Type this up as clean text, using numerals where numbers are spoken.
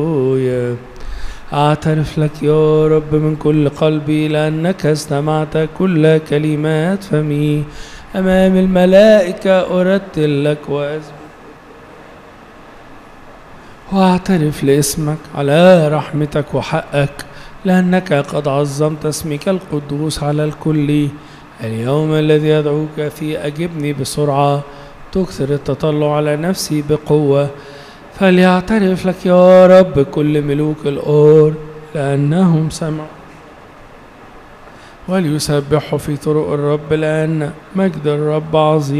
أعترف لك يا رب من كل قلبي لأنك استمعت كل كلمات فمي. أمام الملائكة أرتل لك وأعترف لاسمك على رحمتك وحقك لأنك قد عظمت اسمك القدوس على الكل. اليوم الذي يدعوك فيه أجبني بسرعة، تكثر التطلع على نفسي بقوة. فليعترف لك يا رب كل ملوك الأرض لأنهم سمعوا، وليسبحوا في طرق الرب لأن مجد الرب عظيم.